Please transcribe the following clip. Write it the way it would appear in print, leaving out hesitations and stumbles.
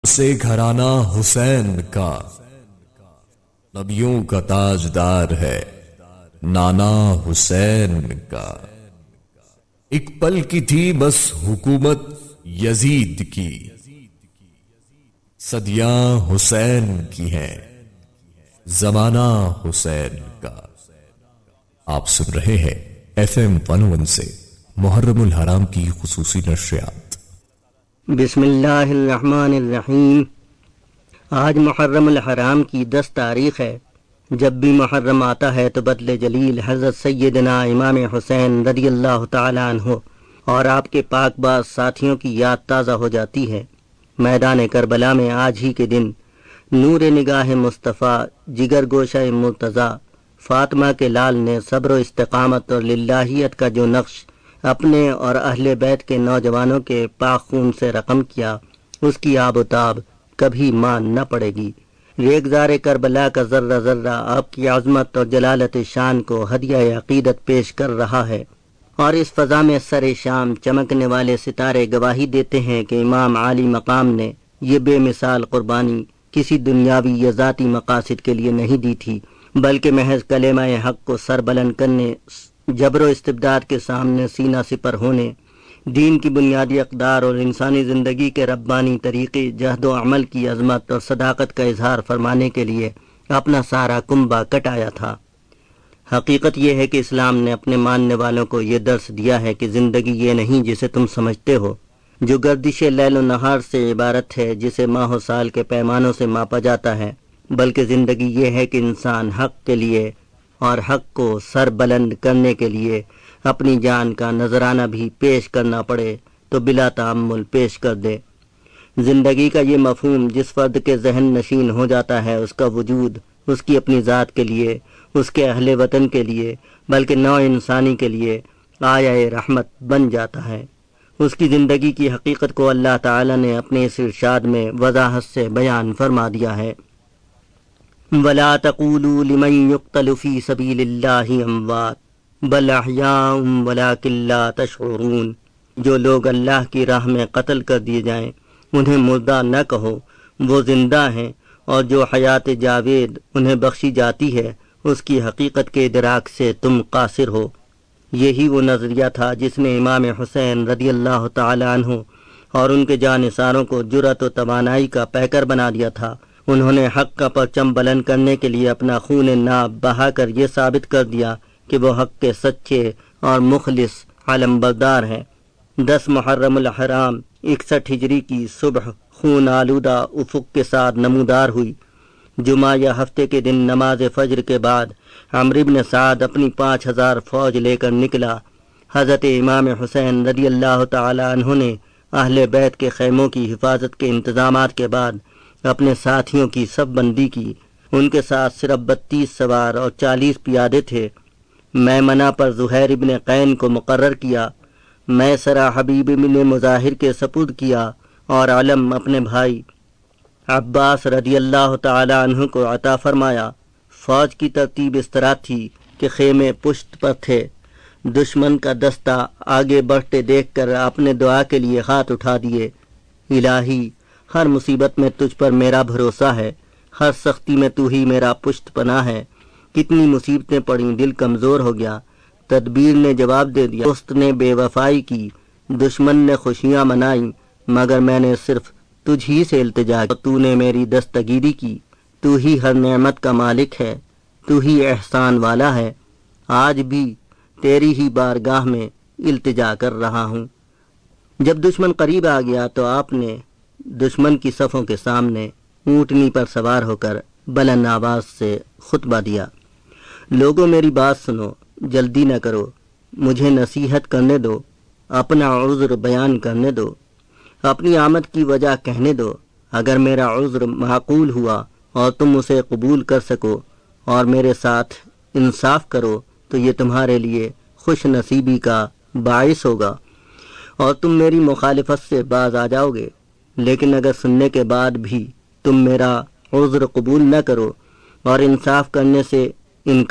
سے گھرانہ حسین کا نبیوں کا تاجدار ہے نانا حسین کا۔ ایک پل کی تھی بس حکومت یزید کی، صدیاں حسین کی ہیں زمانہ حسین کا۔ آپ سن رہے ہیں FM 101 سے محرم الحرام کی خصوصی نشریات۔ بسم اللہ الرحمن الرحیم۔ آج محرم الحرام کی 10 تاریخ ہے۔ جب بھی محرم آتا ہے تو بدل جلیل حضرت سیدنا امام حسین رضی اللہ تعالی عنہ اور آپ کے پاک باز ساتھیوں کی یاد تازہ ہو جاتی ہے۔ میدان کربلا میں آج ہی کے دن نور نگاہ مصطفیٰ جگر گوشہ مرتضیٰ فاطمہ کے لال نے صبر و استقامت اور للہیت کا جو نقش اپنے اور اہل بیت کے نوجوانوں کے پاک خون سے رقم کیا، اس کی آب و تاب کبھی مان نہ پڑے گی۔ ریگزار کربلا کا ذرہ ذرہ آپ کی عظمت اور جلالت شان کو ہدیہ عقیدت پیش کر رہا ہے، اور اس فضا میں سر شام چمکنے والے ستارے گواہی دیتے ہیں کہ امام عالی مقام نے یہ بے مثال قربانی کسی دنیاوی یا ذاتی مقاصد کے لیے نہیں دی تھی، بلکہ محض کلمہ حق کو سر بلند کرنے، جبر و استبداد کے سامنے سینہ سپر ہونے، دین کی بنیادی اقدار اور انسانی زندگی کے ربانی طریقے جہد و عمل کی عظمت اور صداقت کا اظہار فرمانے کے لیے اپنا سارا کنبہ کٹایا تھا۔ حقیقت یہ ہے کہ اسلام نے اپنے ماننے والوں کو یہ درس دیا ہے کہ زندگی یہ نہیں جسے تم سمجھتے ہو، جو گردش لیل و نہار سے عبارت ہے جسے ماہ و سال کے پیمانوں سے ماپا جاتا ہے، بلکہ زندگی یہ ہے کہ انسان حق کے لیے اور حق کو سر بلند کرنے کے لیے اپنی جان کا نذرانہ بھی پیش کرنا پڑے تو بلا تعمل پیش کر دے۔ زندگی کا یہ مفہوم جس فرد کے ذہن نشین ہو جاتا ہے، اس کا وجود اس کی اپنی ذات کے لیے، اس کے اہل وطن کے لیے، بلکہ نوع انسانی کے لیے آیا رحمت بن جاتا ہے۔ اس کی زندگی کی حقیقت کو اللہ تعالی نے اپنے اس ارشاد میں وضاحت سے بیان فرما دیا ہے۔ وَلَا تَقُولُوا لِمَن يُقْتَلُ فِي سَبِيلِ اللَّهِ أَمْوَاتٌ بَلْ أَحْيَاءٌ وَلَٰكِن لَّا تَشْعُرُونَ۔ جو لوگ اللہ کی راہ میں قتل کر دیے جائیں انہیں مردہ نہ کہو، وہ زندہ ہیں، اور جو حیات جاوید انہیں بخشی جاتی ہے اس کی حقیقت کے ادراک سے تم قاصر ہو۔ یہی وہ نظریہ تھا جس نے امام حسین رضی اللہ تعالی عنہ اور ان کے جانثاروں کو جرأت و توانائی کا پیکر بنا دیا تھا۔ انہوں نے حق کا پرچم بلند کرنے کے لیے اپنا خون ناب بہا کر یہ ثابت کر دیا کہ وہ حق کے سچے اور مخلص علم بردار ہیں۔ 10 محرم الحرام 61 ہجری کی صبح خون آلودہ افق کے ساتھ نمودار ہوئی۔ جمعہ یا ہفتے کے دن نماز فجر کے بعد عمرو بن سعد اپنی 5000 فوج لے کر نکلا۔ حضرت امام حسین رضی اللہ تعالی عنہ نے اہل بیت کے خیموں کی حفاظت کے انتظامات کے بعد اپنے ساتھیوں کی صف بندی کی۔ ان کے ساتھ صرف 32 سوار اور 40 پیادے تھے۔ میمنہ پر زہیر ابن قین کو مقرر کیا، میسرہ حبیب ابن مظاہر کے سپرد کیا، اور علم اپنے بھائی عباس رضی اللہ تعالی عنہ کو عطا فرمایا۔ فوج کی ترتیب اس طرح تھی کہ خیمے پشت پر تھے۔ دشمن کا دستہ آگے بڑھتے دیکھ کر آپ نے دعا کے لیے ہاتھ اٹھا دیے۔ الہی، ہر مصیبت میں تجھ پر میرا بھروسہ ہے، ہر سختی میں تو ہی میرا پشت پناہ ہے۔ کتنی مصیبتیں پڑیں، دل کمزور ہو گیا۔ تدبیر نے جواب دے دیا، دوست نے بے وفائی کی، دشمن نے خوشیاں منائیں، مگر میں نے صرف تجھ ہی سے التجا کی۔ تو نے میری دستگیری کی، تو ہی ہر نعمت کا مالک ہے، تو ہی احسان والا ہے۔ آج بھی تیری ہی بارگاہ میں التجا کر رہا ہوں۔ جب دشمن قریب آ گیا تو آپ نے دشمن کی صفوں کے سامنے اونٹنی پر سوار ہو کر بلند آواز سے خطبہ دیا۔ لوگوں میری بات سنو، جلدی نہ کرو، مجھے نصیحت کرنے دو، اپنا عذر بیان کرنے دو، اپنی آمد کی وجہ کہنے دو۔ اگر میرا عذر معقول ہوا اور تم اسے قبول کر سکو اور میرے ساتھ انصاف کرو تو یہ تمہارے لیے خوش نصیبی کا باعث ہوگا اور تم میری مخالفت سے باز آ جاؤ گے۔ لیکن اگر سننے کے بعد بھی تم میرا عذر قبول نہ کرو اور انصاف کرنے سے انکار